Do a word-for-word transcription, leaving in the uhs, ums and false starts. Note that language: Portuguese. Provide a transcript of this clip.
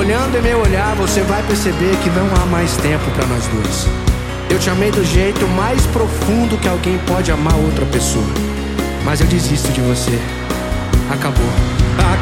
Olhando em meu olhar, você vai perceber que não há mais tempo pra nós dois. Eu te amei do jeito mais profundo que alguém pode amar outra pessoa, mas eu desisto de você. Acabou.